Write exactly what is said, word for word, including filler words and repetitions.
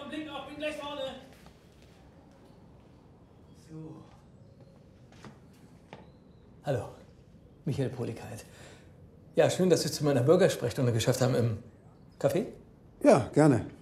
Augenblick noch, bin gleich vorne. So. Hallo, Michael Polikeit. Ja, schön, dass Sie zu meiner Bürgersprechstunde geschafft haben. Im Café? Ja, gerne.